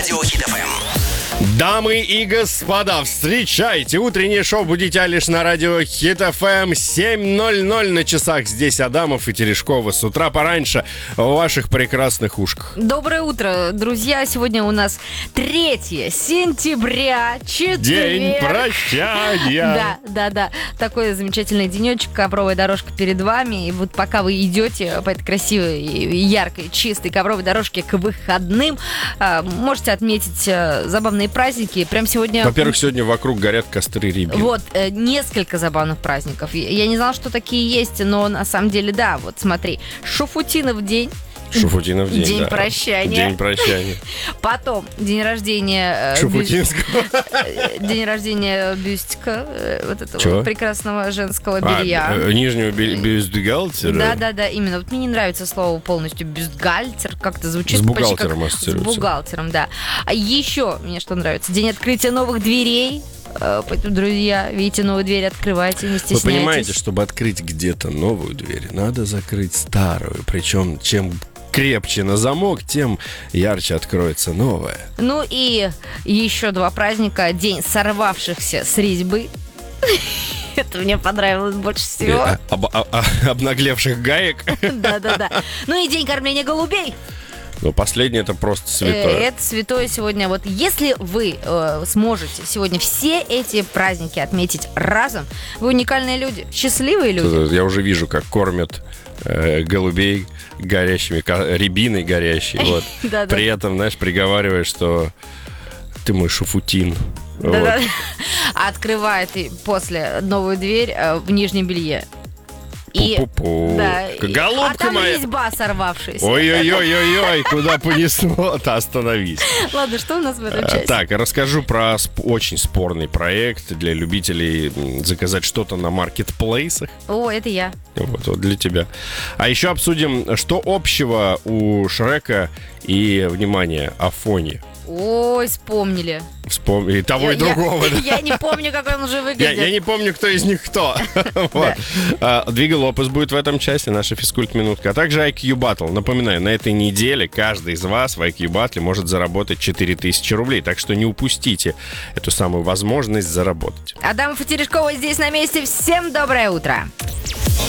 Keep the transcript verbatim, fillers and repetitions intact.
Радио Хит эф эм. Дамы и господа, встречайте! Утреннее шоу «Будите Алиш» на радио Хит эф эм. семь ноль ноль на часах. Здесь Адамов и Терешкова. С утра пораньше в ваших прекрасных ушках. Доброе утро, друзья. Сегодня у нас третье сентября, четверг. День прощания. Да, да, да. Такой замечательный денечек, ковровая дорожка перед вами. И вот пока вы идете по этой красивой, яркой, чистой ковровой дорожке к выходным, можете отметить забавные праздники. Прям сегодня... Во-первых, сегодня вокруг горят костры рябины. Вот, э, несколько забавных праздников. Я, я не знала, что такие есть, но на самом деле, да, вот смотри. Шуфутинов день. Шуфутинов день, День да. прощания. День прощания. Потом день рождения... э, Шуфутинского. бю- День рождения бюстика, э, вот этого Чего? прекрасного женского А, белья. э, нижнего бе- бюстгальтера. Да, да, да, именно. Вот мне не нравится слово полностью бюстгальтер, как-то звучит С почти бухгалтером как... С ассоциируется. бухгалтером, да. А еще мне что нравится? День открытия новых дверей. Э, Поэтому, друзья, видите, новые двери открывайте, не Вы стесняйтесь. понимаете, чтобы открыть где-то новую дверь, надо закрыть старую. Причем, чем крепче на замок, тем ярче откроется новая. Ну и еще два праздника. День сорвавшихся с резьбы. Это мне понравилось больше всего. Э, об- а- а- обнаглевших гаек. Да-да-да. Ну и день кормления голубей. Но последнее это просто Э, святое. Это святое сегодня. Вот если вы э, сможете сегодня все эти праздники отметить разом, вы уникальные люди, счастливые люди. Я уже вижу, как кормят э, голубей горящими, ка- рябиной горящей. Вот. Да-да. При этом, знаешь, приговаривая, что ты мой шуфутин. Да-да. Вот. А открывает и после новую дверь э, в нижнем белье. И, Пу-пу-пу. да, и- Голубка а там моя. резьба сорвавшаяся. Ой-ой-ой-ой-ой, куда понесло-то, остановись. Ладно, что у нас в этом А, части? Так, расскажу про сп- очень спорный проект для любителей м, заказать что-то на маркетплейсах. О, это я. Вот, вот для тебя. А еще обсудим, что общего у Шрека и, внимание, Афони. Ой, вспомнили. Вспомни и того, и Я- другого. да. Я не помню, как он уже Я, выглядит. я не помню, кто из них кто. Вот. А, Двига Лопес будет в этом части, наша физкульт-минутка. А также ай кью Battle. Напоминаю, на этой неделе каждый из вас в ай кью Battle может заработать четыре тысячи рублей. Так что не упустите эту самую возможность заработать. Адамов и Терешкова здесь на месте. Всем доброе утро.